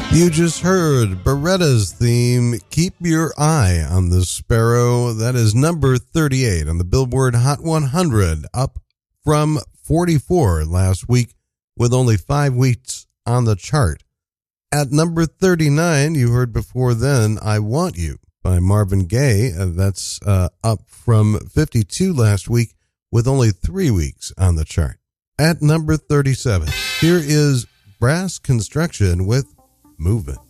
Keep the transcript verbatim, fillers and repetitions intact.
You just heard Beretta's theme, Keep Your Eye on the Sparrow. That is number thirty-eight on the Billboard Hot one hundred, up from forty-four last week with only five weeks on the chart. At number thirty-nine, you heard before then, I Want You by Marvin Gaye. Uh, that's uh, up from fifty-two last week with only three weeks on the chart. At number thirty-seven, here is Brass Construction with Movement.